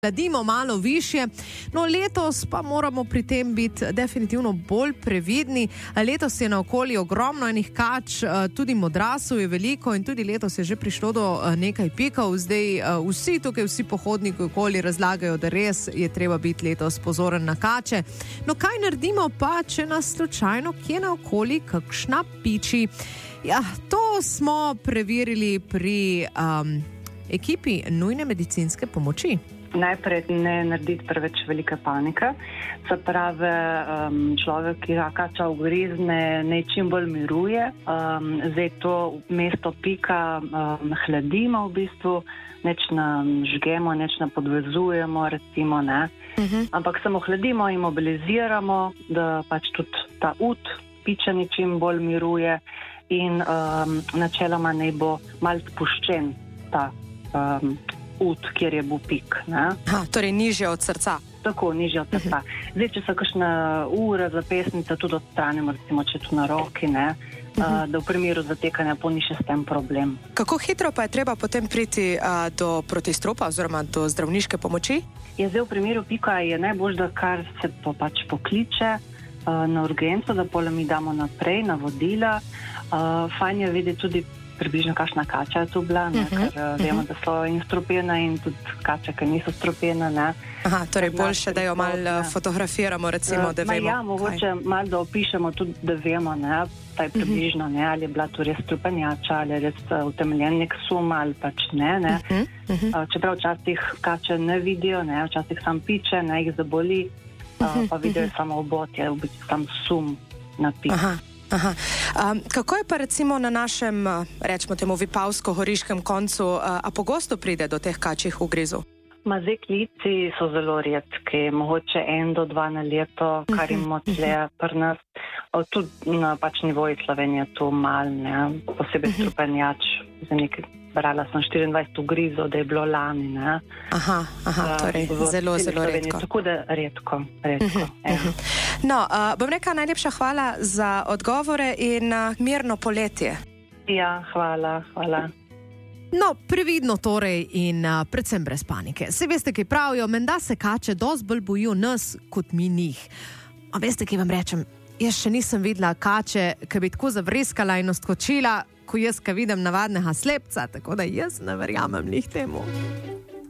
hladimo malo višje. No, letos pa moramo pri tem biti definitivno bolj previdni. Letos je na okoli ogromno enih kač, tudi modrasov je veliko in tudi letos je že prišlo do nekaj pikov. Zdaj vsi pohodniki okoli razlagajo, da res je treba biti letos pozoren na kače. No, kaj naredimo pa, če nas slučajno kje na okoli kakšna piči? Ja, to smo preverili pri ekipi nujne medicinske pomoči. Najprej ne narediti preveč velike panike. Se pravi, človek, ki ga kača ugrizne, naj čim bolj miruje. Zdaj to mesto pika hladimo v bistvu, neč žgemo, neč podvezujemo, recimo, ne. Ampak samo hladimo in mobiliziramo, da pač tudi ta pičeni čim bolj miruje in načeloma naj bo malo spuščen ta kjer je bil pik. Torej nižje od srca. Tako, nižje od srca. Zdaj, če so kakšne ure, zapestnice, tudi odstranimo, recimo, če tu na roki, da v primeru zatekanja ni še s tem problem. Kako hitro pa je treba potem priti do protistropa oziroma do zdravniške pomoči? Zdaj, v primeru pika je najbolj, da kar se pač pokliče na urgenco, da potem mi damo naprej, navodila. Fajn je videti tudi približno kakšna kača je tu bila, ker vemo, da so in strupena in tudi kače, ki niso strupena. Torej boljše, da jo malo fotografiramo, recimo, da vemo. Ja, mogoče malo da opišemo tudi, da vemo, taj približno, ali je bila tu res strupenjača, ali je res utemeljen nek sum, ali pač ne. Čeprav včasih kače ne vidijo, včasih sam piče, jih zaboli, pa vidijo samo obotje, v bistvu sam sum na pik. Kako je pa recimo na našem, rečemo temu, vipavsko-horiškem koncu, a pogosto pride do teh kačjih ugrizov? Zdaj klici so zelo redki, mogoče 1 do 2 na leto, kar imamo tle pri nas. Tudi na pač nivoju Slovenije tu malo, posebej strupenjač, za nekaj brala sem 24 ugrizov, da je bilo lani. Torej zelo, zelo redko. Tako da redko. No, bom rekla najlepša hvala za odgovore in mirno poletje. Ja, hvala. No, previdno torej in predvsem brez panike. Saj veste, kaj pravijo, menda se kače dosti bolj bojijo nas, kot mi njih. A veste, kaj vam rečem? Jaz še nisem videla kače, ki bi tako zavriskala in odskočila, ko jaz, ki vidim navadnega slepca, tako da jaz ne verjamem njih temu.